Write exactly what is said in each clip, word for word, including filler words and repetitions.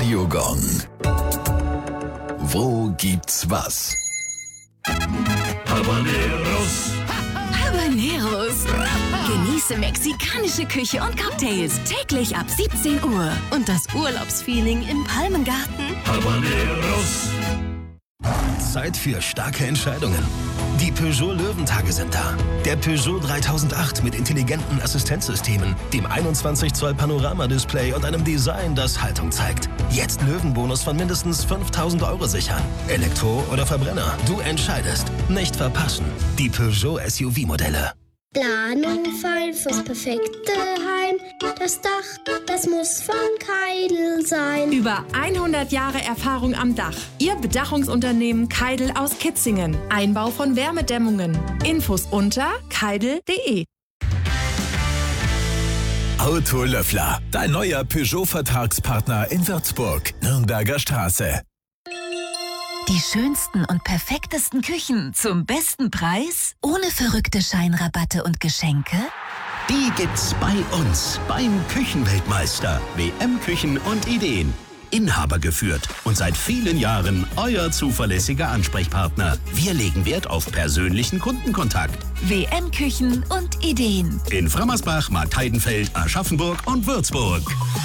Radiogong. Wo gibt's was? Habaneros. Habaneros. Genieße mexikanische Küche und Cocktails täglich ab siebzehn Uhr. Und das Urlaubsfeeling im Palmengarten. Habaneros. Zeit für starke Entscheidungen. Die Peugeot Löwentage sind da. Der Peugeot dreitausendacht mit intelligenten Assistenzsystemen, dem einundzwanzig Zoll Panoramadisplay und einem Design, das Haltung zeigt. Jetzt Löwenbonus von mindestens fünftausend Euro sichern. Elektro oder Verbrenner, du entscheidest. Nicht verpassen. Die Peugeot S U V-Modelle. Planung fein fürs perfekte Heim. Das Dach, das muss von Keidel sein. Über hundert Jahre Erfahrung am Dach. Ihr Bedachungsunternehmen Keidel aus Kitzingen. Einbau von Wärmedämmungen. Infos unter keidel punkt de. Autolöffler, dein neuer Peugeot-Vertragspartner in Würzburg, Nürnberger Straße. Die schönsten und perfektesten Küchen zum besten Preis? Ohne verrückte Scheinrabatte und Geschenke? Die gibt's bei uns, beim Küchenweltmeister. W M-Küchen und Ideen. Inhaber geführt und seit vielen Jahren euer zuverlässiger Ansprechpartner. Wir legen Wert auf persönlichen Kundenkontakt. W M-Küchen und Ideen. In Frammersbach, Markheidenfeld, Aschaffenburg und Würzburg.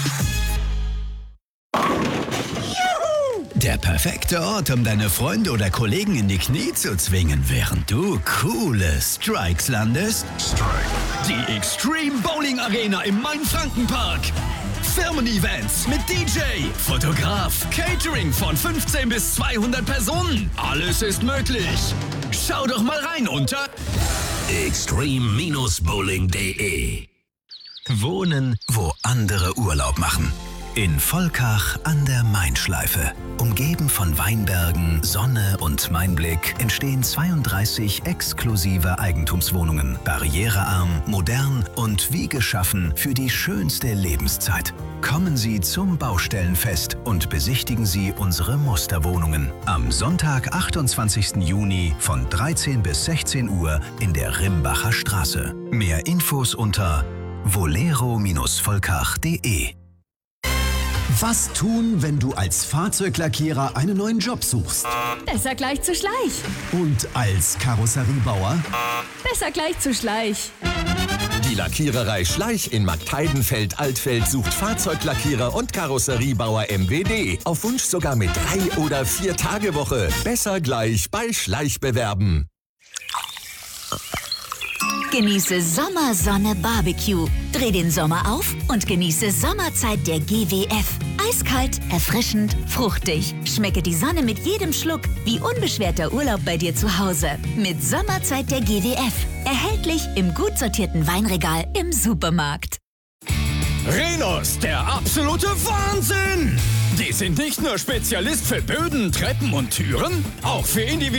Der perfekte Ort, um deine Freunde oder Kollegen in die Knie zu zwingen, während du coole Strikes landest? Die Extreme Bowling Arena im Main-Franken-Park. Firmen-Events mit D J, Fotograf, Catering von fünfzehn bis zweihundert Personen. Alles ist möglich. Schau doch mal rein unter extreme Bindestrich bowling punkt de. Wohnen, wo andere Urlaub machen. In Volkach an der Mainschleife. Umgeben von Weinbergen, Sonne und Mainblick entstehen zweiunddreißig exklusive Eigentumswohnungen. Barrierearm, modern und wie geschaffen für die schönste Lebenszeit. Kommen Sie zum Baustellenfest und besichtigen Sie unsere Musterwohnungen. Am Sonntag, achtundzwanzigsten Juni von dreizehn bis sechzehn Uhr in der Rimbacher Straße. Mehr Infos unter volero Bindestrich volkach punkt de. Was tun, wenn du als Fahrzeuglackierer einen neuen Job suchst? Besser gleich zu Schleich. Und als Karosseriebauer? Besser gleich zu Schleich. Die Lackiererei Schleich in Marktheidenfeld-Altfeld sucht Fahrzeuglackierer und Karosseriebauer M W D. Auf Wunsch sogar mit drei- oder vier-Tage-Woche. Besser gleich bei Schleich bewerben. Genieße Sommersonne Barbecue. Dreh den Sommer auf und genieße Sommerzeit der G W F. Eiskalt, erfrischend, fruchtig. Schmecke die Sonne mit jedem Schluck wie unbeschwerter Urlaub bei dir zu Hause. Mit Sommerzeit der G W F. Erhältlich im gut sortierten Weinregal im Supermarkt. Rhenus, der absolute Wahnsinn! Die sind nicht nur Spezialist für Böden, Treppen und Türen, auch für individuelle